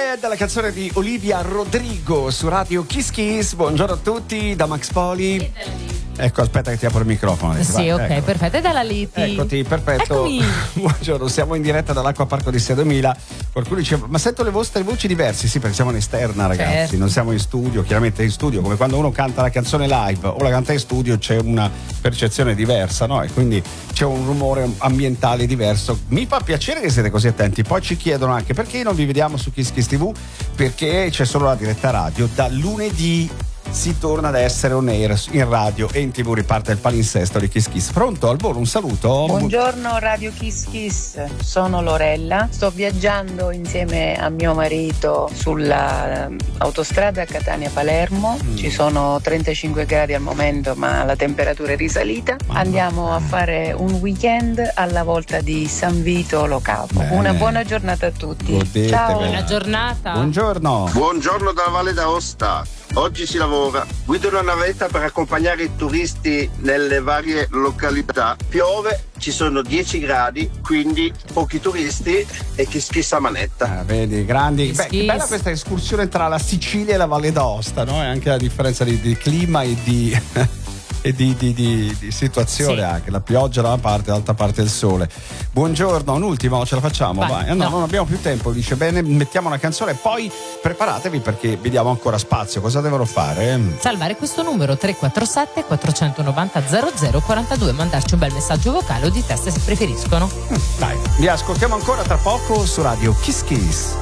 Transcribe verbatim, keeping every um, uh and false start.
Weekend, la canzone di Olivia Rodrigo su Radio Kiss Kiss. Buongiorno a tutti da Max Poli. Ecco, aspetta che ti apro il microfono. Sì, vai, ok, ecco. perfetto. E dalla Liti. Eccoti, perfetto. Eccomi. Buongiorno, siamo in diretta dall'Acqua Parco di Sedomila. Qualcuno dice, ma sento le vostre voci diverse. Sì, perché siamo in esterna, ragazzi. Certo. Non siamo in studio, chiaramente in studio, come quando uno canta la canzone live o la canta in studio, c'è una percezione diversa, no? E quindi c'è un rumore ambientale diverso. Mi fa piacere che siete così attenti. Poi ci chiedono anche perché non vi vediamo su Kiss Kiss tivù, perché c'è solo la diretta radio. Da lunedì si torna ad essere on air in radio e in tv, riparte il palinsesto di Kiss Kiss. Pronto? Al volo un saluto. Buongiorno Radio Kiss Kiss, sono Lorella, sto viaggiando insieme a mio marito sulla um, autostrada Catania-Palermo, mm. ci sono trentacinque gradi al momento ma la temperatura è risalita. Mamma. Andiamo a fare un weekend alla volta di San Vito Lo Capo. Bene. Una buona giornata a tutti. Godete, ciao. Buona giornata. Buongiorno. Buongiorno dalla Valle d'Aosta. Oggi si lavora, guido una navetta per accompagnare i turisti nelle varie località. Piove, ci sono dieci gradi, quindi pochi turisti e chi schissa a manetta. Ah, vedi, grandi. Kiss Beh, che bella questa escursione tra la Sicilia e la Valle d'Aosta, no? E anche la differenza di, di clima e di e di, di, di, di situazione, sì. Anche la pioggia da una parte, dall'altra parte il sole. Buongiorno, un ultimo, ce la facciamo? Vai. Vai. No, no, non abbiamo più tempo, dice bene, mettiamo una canzone, poi preparatevi perché vediamo ancora spazio. Cosa devono fare? Salvare questo numero tre quattro sette quattro nove zero zero zero quattro due, mandarci un bel messaggio vocale o di testa se preferiscono. Dai, vi ascoltiamo ancora tra poco su Radio Kiss Kiss.